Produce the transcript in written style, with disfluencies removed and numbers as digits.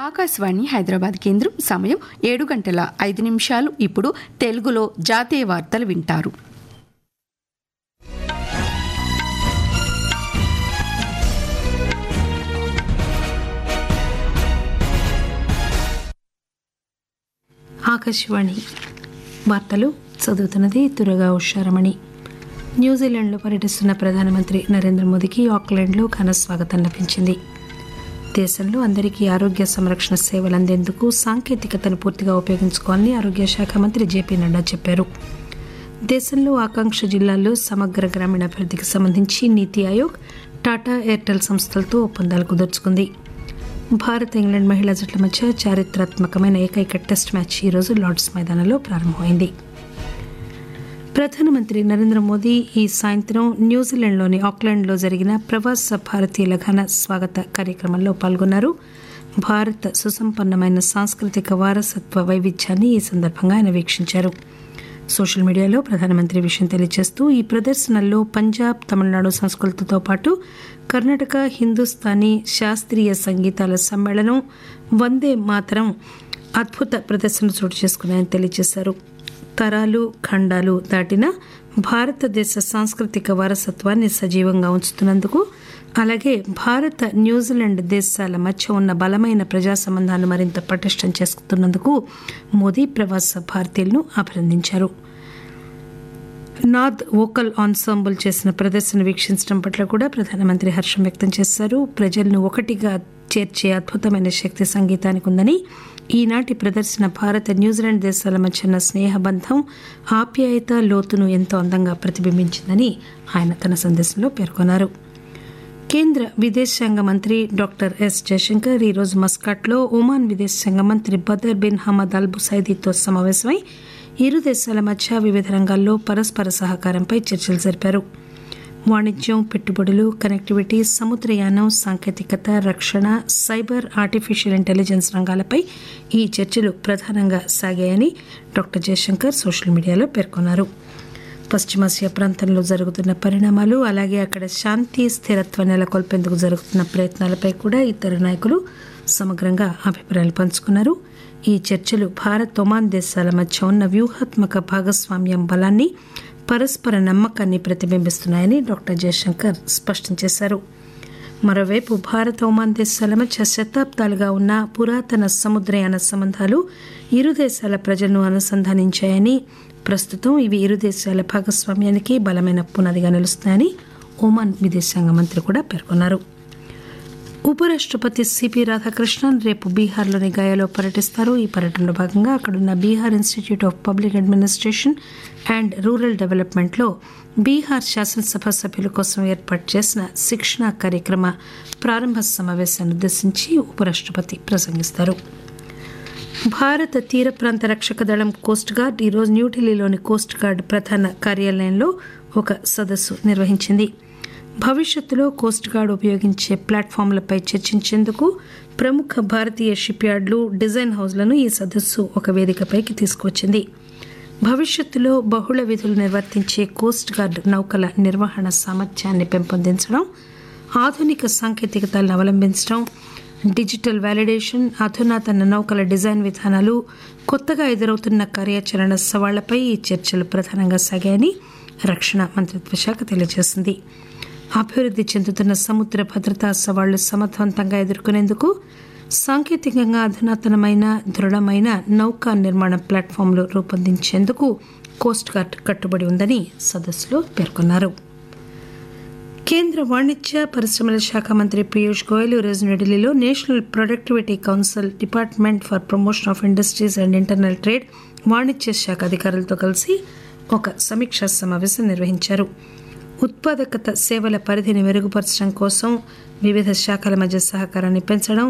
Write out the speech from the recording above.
ఆకాశవాణి హైదరాబాద్ కేంద్రం సమయం 7:05. ఇప్పుడు తెలుగులో జాతీయ వార్తలు వింటారు. ఆకాశవాణి వార్తలు చదువుతున్నది తురగా ఉషారమణి. న్యూజిలాండ్లో పర్యటిస్తున్న ప్రధానమంత్రి నరేంద్ర మోదీకి ఆక్లాండ్లో ఘన స్వాగతం లభించింది. దేశంలో అందరికీ ఆరోగ్య సంరక్షణ సేవలు అందేందుకు సాంకేతికతను పూర్తిగా ఉపయోగించుకోవాలని ఆరోగ్య శాఖ మంత్రి జేపీ నడ్డా చెప్పారు. దేశంలో ఆకాంక్ష జిల్లాల్లో సమగ్ర గ్రామీణాభివృద్ధికి సంబంధించి నీతి ఆయోగ్, టాటా ఎయిర్టెల్ సంస్థలతో ఒప్పందాలు కుదుర్చుకుంది. భారత్ ఇంగ్లాండ్ మహిళా జట్ల మధ్య చారిత్రాత్మకమైన ఏకైక టెస్ట్ మ్యాచ్ ఈరోజు లార్డ్స్ మైదానంలో ప్రారంభమైంది. ప్రధానమంత్రి నరేంద్ర మోదీ ఈ సాయంత్రం న్యూజిలాండ్లోని ఆక్లాండ్లో జరిగిన ప్రవాస భారతీయుల ఘన స్వాగత కార్యక్రమంలో పాల్గొన్నారు. భారత్ సుసంపన్నమైన సాంస్కృతిక వారసత్వ వైవిధ్యాన్ని ఈ సందర్భంగా ఆయన వీక్షించారు. సోషల్ మీడియాలో ప్రధానమంత్రి విషయం తెలియజేస్తూ ఈ ప్రదర్శనల్లో పంజాబ్, తమిళనాడు సంస్కృతితో పాటు కర్ణాటక, హిందుస్థానీ శాస్త్రీయ సంగీతాల సమ్మేళనం, వందే మాతరం అద్భుత ప్రదర్శన చోటు చేసుకున్నాయని తెలియజేశారు. తరాలు, ఖండాలు దాటిన భారతదేశ సాంస్కృతిక వారసత్వాన్ని సజీవంగా ఉంచుతున్నందుకు, అలాగే భారత, న్యూజిలాండ్ దేశాల మధ్య ఉన్న బలమైన ప్రజా సంబంధాలను మరింత పటిష్టం చేసుకున్నందుకు మోదీ ప్రవాస భారతీయులను అభినందించారు. నార్త్ వోకల్ ఆన్సాంబుల్ చేసిన ప్రదర్శన వీక్షించడం పట్ల కూడా ప్రధానమంత్రి హర్షం వ్యక్తం చేశారు. ప్రజలను ఒకటిగా చేర్చే అద్భుతమైన శక్తి సంగీతానికి ఉందని, ఈనాటి ప్రదర్శన భారత, న్యూజిలాండ్ దేశాల మధ్య ఉన్న స్నేహబంధం, ఆప్యాయత, లోతును ఎంతో అందంగా ప్రతిబింబించిందని ఆయన తన సందేశంలో పేర్కొన్నారు. కేంద్ర విదేశాంగ మంత్రి డాక్టర్ ఎస్ జయశంకర్ ఈరోజు మస్కాట్లో ఒమాన్ విదేశాంగ మంత్రి బదర్ బిన్ హమద్ అల్ బుసైదీతో సమావేశమై ఇరు దేశాల మధ్య వివిధ రంగాల్లో పరస్పర సహకారంపై చర్చలు జరిపారు. వాణిజ్యం, పెట్టుబడులు, కనెక్టివిటీ, సముద్రయానం, సాంకేతికత, రక్షణ, సైబర్, ఆర్టిఫిషియల్ ఇంటెలిజెన్స్ రంగాలపై ఈ చర్చలు ప్రధానంగా సాగాయని డాక్టర్ జయశంకర్ సోషల్ మీడియాలో పేర్కొన్నారు. పశ్చిమాసియా ప్రాంతంలో జరుగుతున్న పరిణామాలు, అలాగే అక్కడ శాంతి, స్థిరత్వం నెలకొల్పేందుకు జరుగుతున్న ప్రయత్నాలపై కూడా ఇతర నాయకులు సమగ్రంగా అభిప్రాయాలు పంచుకున్నారు. ఈ చర్చలు భారత్, ఒమాన్ దేశాల మధ్య ఉన్న వ్యూహాత్మక భాగస్వామ్యం బలాన్ని, పరస్పర నమ్మకాన్ని ప్రతిబింబిస్తున్నాయని డాక్టర్ జయశంకర్ స్పష్టం చేశారు. మరోవైపు భారత్, ఒమాన్ దేశాల మధ్య శతాబ్దాలుగా ఉన్న పురాతన సముద్రయాన సంబంధాలు ఇరు దేశాల ప్రజలను అనుసంధానించాయని, ప్రస్తుతం ఇవి ఇరు దేశాల భాగస్వామ్యానికి బలమైన పునాదిగా నిలుస్తాయని ఒమాన్ విదేశాంగ మంత్రి కూడా పేర్కొన్నారు. ఉపరాష్టపతి సిపి రాధాకృష్ణన్ రేపు బీహార్లోని గయాలో పర్యటిస్తారు. ఈ పర్యటనలో భాగంగా అక్కడున్న Bihar institute of public administration and rural డెవలప్మెంట్లో బీహార్ శాసనసభ సభ్యుల కోసం ఏర్పాటు చేసిన శిక్షణా కార్యక్రమ ప్రారంభ సమావేశాన్ని ఉద్దేశించి ఉపరాష్టపతి ప్రసంగిస్తారు. భారత తీర ప్రాంత రక్షక దళం కోస్ట్ గార్డ్ ఈరోజు న్యూఢిల్లీలోని కోస్ట్ గార్డ్ ప్రధాన కార్యాలయంలో ఒక సదస్సు నిర్వహించింది. భవిష్యత్తులో కోస్ట్ గార్డ్ ఉపయోగించే ప్లాట్ఫామ్లపై చర్చించేందుకు ప్రముఖ భారతీయ షిప్ యార్డులు, డిజైన్ హౌస్లను ఈ సదస్సు ఒక వేదికపైకి తీసుకువచ్చింది. భవిష్యత్తులో బహుళ విధులు నిర్వర్తించే కోస్ట్ గార్డ్ నౌకల నిర్వహణ సామర్థ్యాన్ని పెంపొందించడం, ఆధునిక సాంకేతికతలను అవలంబించడం, డిజిటల్ వ్యాలిడేషన్, అధునాతన నౌకల డిజైన్ విధానాలు, కొత్తగా ఎదురవుతున్న కార్యాచరణ సవాళ్లపై ఈ చర్చలు ప్రధానంగా సాగాయని రక్షణ మంత్రిత్వ శాఖ తెలియజేసింది. అభివృద్ధి చెందుతున్న సముద్ర భద్రతా సవాళ్లు సమర్థవంతంగా ఎదుర్కొనేందుకు సాంకేతికంగా అధునాతనమైన, దృఢమైన నౌకా నిర్మాణ ప్లాట్ఫామ్లు రూపొందించేందుకు కోస్ట్ గార్డ్ కట్టుబడి ఉందని సదస్సులో పేర్కొన్నారు. కేంద్ర వాణిజ్య పరిశ్రమల శాఖ మంత్రి పీయూష్ గోయల్ ఈరోజు న్యూఢిల్లీలో national productivity council, department for promotion of industries and internal trade, వాణిజ్య శాఖ అధికారులతో కలిసి ఒక సమీక్షా సమావేశం నిర్వహించారు. ఉత్పాదకత సేవల పరిధిని మెరుగుపరచడం కోసం వివిధ శాఖల మధ్య సహకారాన్ని పెంచడం,